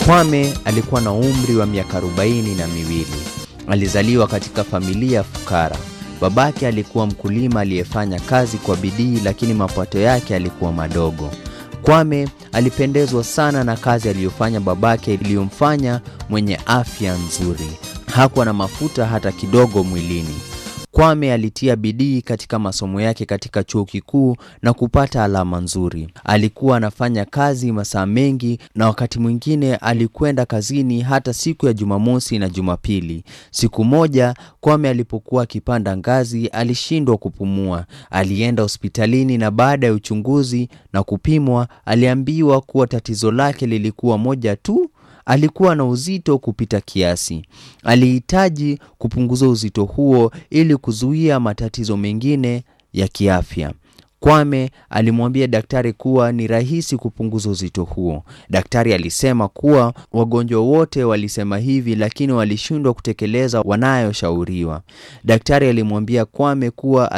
Kwame alikuwa na umri wa miaka 42. Alizaliwa katika familia fukara. Babake alikuwa mkulima aliyefanya kazi kwa bidii, lakini mapato yake yalikuwa madogo. Kwame alipendezwa sana na kazi aliyofanya babake iliyomfanya mwenye afya nzuri. Hakuwa na mafuta hata kidogo mwilini. Kwame alitia bidii katika masomo yake katika chuo kikuu na kupata alama nzuri. Alikuwa anafanya kazi masaa mengi na wakati mwingine alikwenda kazini hata siku ya Jumamosi na Jumapili. Siku moja Kwame alipokuwa akipanda ngazi alishindwa kupumua. Alienda hospitalini na baada ya uchunguzi na kupimwa aliambiwa kuwa tatizo lake lilikuwa moja tu. Alikuwa na uzito kupita kiasi. Alihitaji kupunguza uzito huo ili kuzuia matatizo mengine ya kiafya. Kwame alimwambia daktari kuwa ni rahisi kupunguza uzito huo. Daktari alisema kuwa wagonjwa wote walisema hivi, lakini walishindwa kutekeleza wanayoshauriwa. Daktari alimwambia Kwame kuwa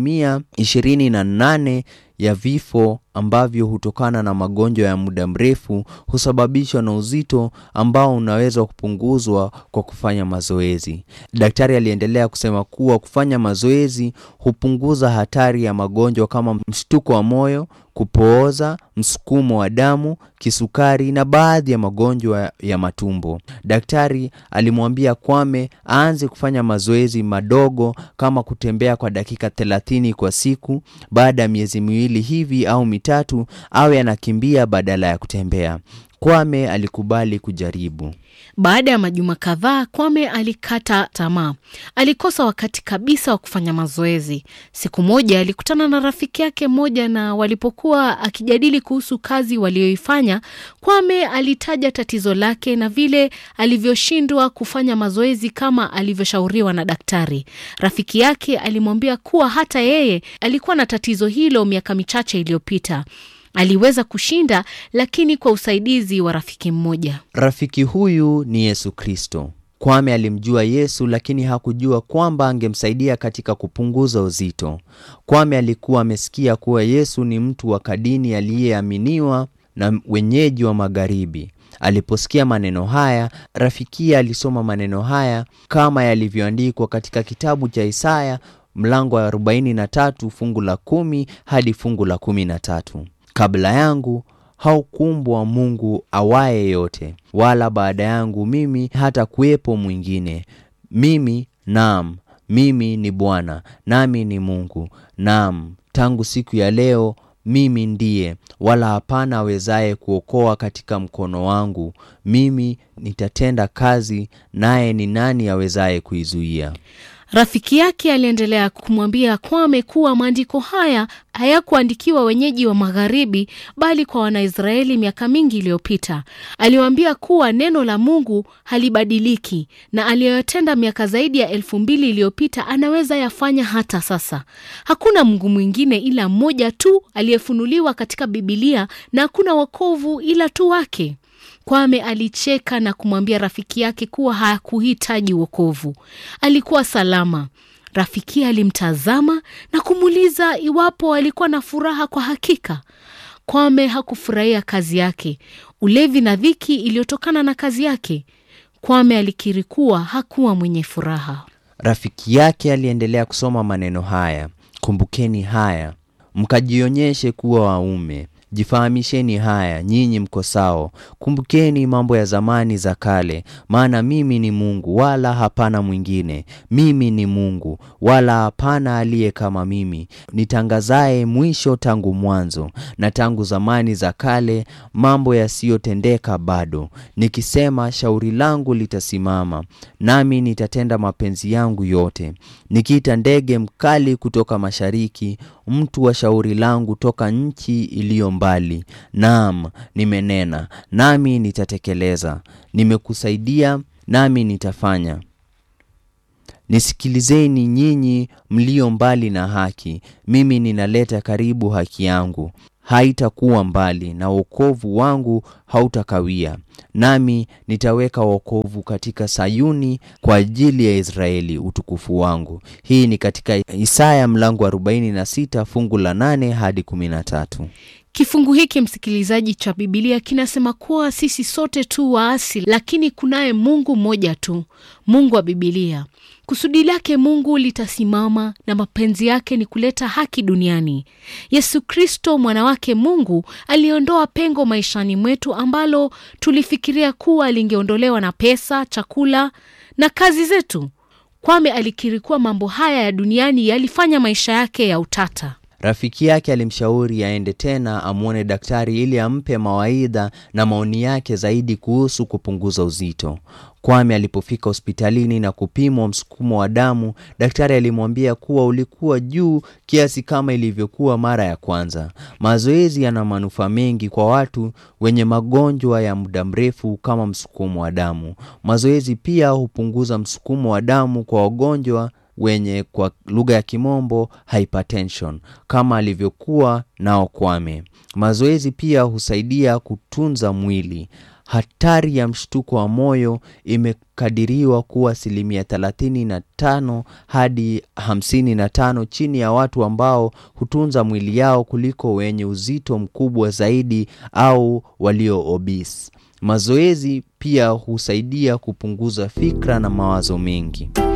28% ya vifo ambavyo hutokana na magonjwa ya muda mrefu husababishwa na uzito ambao unaweza kupunguzwa kwa kufanya mazoezi. Daktari aliendelea kusema kuwa kufanya mazoezi hupunguza hatari ya magonjwa kama mshtuko wa moyo, kupooza, msukumo wa damu, kisukari na baadhi ya magonjwa ya matumbo. Daktari alimwambia Kwame aanze kufanya mazoezi madogo kama kutembea kwa dakika 30 kwa siku. Baada ya miezi miwili hivi au mitatu awe anakimbia badala ya kutembea. Kwame alikubali kujaribu. Baada ya majuma kadhaa, Kwame alikata tamaa. Alikosa wakati kabisa wa kufanya mazoezi. Siku moja alikutana na rafiki yake mmoja na walipokuwa akijadili kuhusu kazi walioifanya, Kwame alitaja tatizo lake na vile alivyoshindwa kufanya mazoezi kama alivyoshauriwa na daktari. Rafiki yake alimwambia kuwa hata yeye alikuwa na tatizo hilo miaka michache iliyopita. Aliweza kushinda lakini kwa usaidizi wa rafiki mmoja. Rafiki huyu ni Yesu Kristo. Kwame alimjua Yesu lakini hakujua kwamba angemsaidia katika kupunguza uzito. Kwame alikuwa amesikia kuwa Yesu ni mtu wa kadini aliyeaminiwa na wenyeji wa magharibi. Aliposikia maneno haya, rafiki alisoma maneno haya kama yalivyoandikwa katika kitabu cha Isaya mlango wa 43 fungu la 10 hadi fungu la 13. Kabla yangu haukuumbwa Mungu awaye yote, wala baada yangu mimi hata kuwepo mwingine. Mimi ni Bwana, nami ni Mungu. Tangu siku ya leo mimi ndiye, wala hapana awezaye kuokoa katika mkono wangu. Mimi nitatenda kazi, naye ni nani awezaye kuizuia? Rafiki yake aliendelea kumwambia Kwame kuwa maandiko haya hayakuandikiwa wenyeji wa magharibi bali kwa Wanaisraeli miaka mingi iliyopita. Aliwaambia kuwa neno la Mungu halibadiliki na aliyotenda miaka zaidi ya 2000 iliyopita anaweza yafanya hata sasa. Hakuna Mungu mwingine ila mmoja tu aliyefunuliwa katika Biblia na hakuna wokovu ila tu wake. Kwame alicheka na kumwambia rafiki yake kuwa hakuhitaji wokovu. Alikuwa salama. Rafiki alimtazama na kumuuliza iwapo alikuwa na furaha kwa hakika. Kwame hakufurahia kazi yake, ulevi na dhiki iliyotokana na kazi yake. Kwame alikiri kuwa hakuwa mwenye furaha. Rafiki yake aliendelea kusoma maneno haya. Kumbukeni haya, mkajionyeshe kuwa waume. Jifahamisheni haya, nyinyi mkosao. Kumbukeni mambo ya zamani za kale, maana mimi ni Mungu wala hapana mwingine. Mimi ni Mungu wala hapana aliye kama mimi, nitangazaye mwisho tangu mwanzo na tangu zamani za kale mambo yasiyotendeka bado. Nikisema shauri langu litasimama, nami nitatenda mapenzi yangu yote. Nikiita ndege mkali kutoka mashariki, mtu wa shauri langu toka nchi iliyo mbali. Nimenena, nami nitatekeleza. Nimekusaidia, nami nitafanya. Nisikilizeni nyinyi mlio mbali na haki. Mimi ninaleta karibu haki yangu. Haitakuwa mbali na wokovu wangu hautakawia. Nami nitaweka wokovu katika Sayuni kwa ajili ya Israeli, utukufu wangu. Hii ni katika Isaya mlango wa 46 fungu la 8 hadi 13. Kifungu hiki, msikilizaji, cha Biblia kinasema kuwa sisi sote tu waasi, lakini kunaye Mungu mmoja tu, Mungu wa Biblia. Kusudi lake Mungu litasimama na mapenzi yake ni kuleta haki duniani. Yesu Kristo, mwana wake Mungu, aliondoa pengo maishani mwetu ambalo tulifikiria kuwa lingeondolewa na pesa, chakula na kazi zetu. Kwame alikiri kuwa mambo haya ya duniani yalifanya maisha yake ya utata. Rafiki yake alimshauri aende tena amuone daktari ili ampe mawaidha na maoni yake zaidi kuhusu kupunguza uzito. Kwame alipofika hospitalini na kupimwa msukumo wa damu, daktari alimwambia kuwa ulikuwa juu kiasi kama ilivyokuwa mara ya kwanza. Mazoezi yana manufaa mengi kwa watu wenye magonjwa ya muda mrefu kama msukumo wa damu. Mazoezi pia hupunguza msukumo wa damu kwa wagonjwa wenye kwa lugha ya Kimombo hypertension kama alivyokuwa nao Kwame. Mazoezi pia husaidia kutunza mwili. Hatari ya mshtuko wa moyo imekadiriwa kuwa 35% hadi 55% chini ya watu ambao hutunza mwili yao kuliko wenye uzito mkubwa zaidi au walio obese. Mazoezi pia husaidia kupunguza fikra na mawazo mengi.